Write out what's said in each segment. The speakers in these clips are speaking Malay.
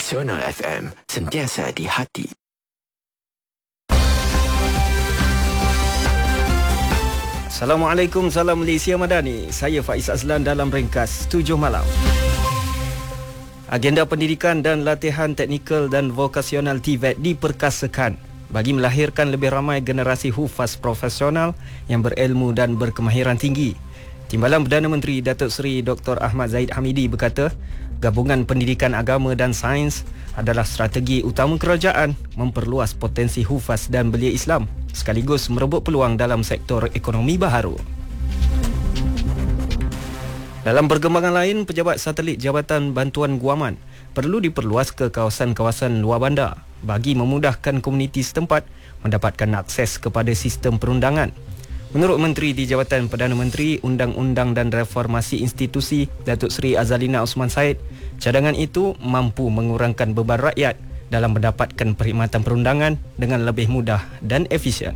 Nasional FM, sentiasa di hati. Assalamualaikum, salam Malaysia Madani. Saya Faiz Azlan dalam ringkas 7 malam. Agenda pendidikan dan latihan teknikal dan vokasional TVET diperkasakan bagi melahirkan lebih ramai generasi hufaz profesional yang berilmu dan berkemahiran tinggi. Timbalan Perdana Menteri Datuk Seri Dr. Ahmad Zahid Hamidi berkata, gabungan pendidikan agama dan sains adalah strategi utama kerajaan memperluas potensi hufaz dan belia Islam sekaligus merebut peluang dalam sektor ekonomi baharu. Dalam perkembangan lain, pejabat satelit Jabatan Bantuan Guaman perlu diperluas ke kawasan-kawasan luar bandar bagi memudahkan komuniti setempat mendapatkan akses kepada sistem perundangan. Menurut Menteri di Jabatan Perdana Menteri, Undang-Undang dan Reformasi Institusi Datuk Seri Azalina Osman Said, cadangan itu mampu mengurangkan beban rakyat dalam mendapatkan perkhidmatan perundangan dengan lebih mudah dan efisien.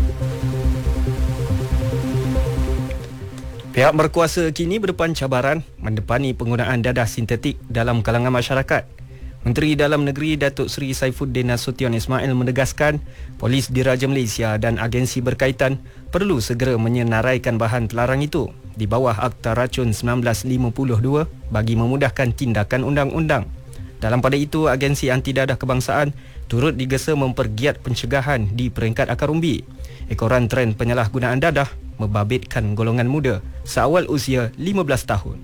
Pihak berkuasa kini berdepan cabaran mendepani penggunaan dadah sintetik dalam kalangan masyarakat. Menteri Dalam Negeri Datuk Seri Saifuddin Nasution Ismail menegaskan Polis Diraja Malaysia dan agensi berkaitan perlu segera menyenaraikan bahan terlarang itu di bawah Akta Racun 1952 bagi memudahkan tindakan undang-undang. Dalam pada itu, agensi anti dadah kebangsaan turut digesa mempergiat pencegahan di peringkat akar umbi. Ekoran tren penyalahgunaan dadah membabitkan golongan muda seawal usia 15 tahun.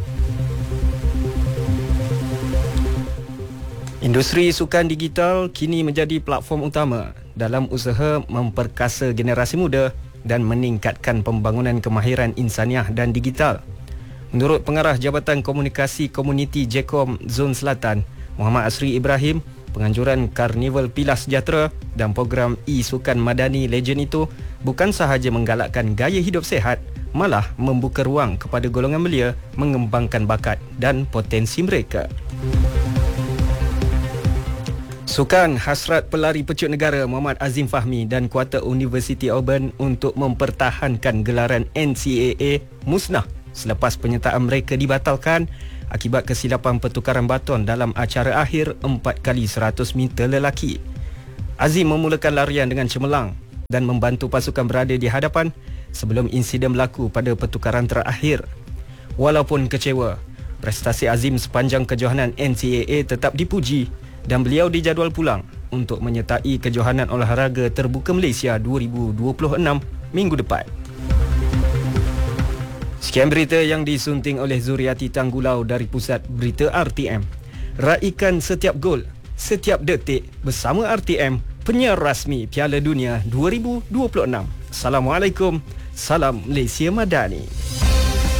Industri sukan digital kini menjadi platform utama dalam usaha memperkasa generasi muda dan meningkatkan pembangunan kemahiran insaniah dan digital. Menurut Pengarah Jabatan Komunikasi Komuniti JECOM Zon Selatan, Muhammad Asri Ibrahim, penganjuran Karnival Pilar Sejahtera dan program e-Sukan Madani Legend itu bukan sahaja menggalakkan gaya hidup sihat, malah membuka ruang kepada golongan belia mengembangkan bakat dan potensi mereka. Sukan hasrat pelari pecut negara Muhammad Azim Fahmi dan kuarter University Auburn untuk mempertahankan gelaran NCAA musnah selepas penyertaan mereka dibatalkan akibat kesilapan pertukaran baton dalam acara akhir 4x100 meter lelaki. Azim memulakan larian dengan cemerlang dan membantu pasukan berada di hadapan sebelum insiden berlaku pada pertukaran terakhir. Walaupun kecewa, prestasi Azim sepanjang kejohanan NCAA tetap dipuji dan beliau dijadual pulang untuk menyertai kejohanan olahraga terbuka Malaysia 2026 minggu depan. Sekian berita yang disunting oleh Zuriati Tanggulau dari Pusat Berita RTM. Raikan setiap gol, setiap detik bersama RTM, penyiar rasmi Piala Dunia 2026. Assalamualaikum, salam Malaysia Madani.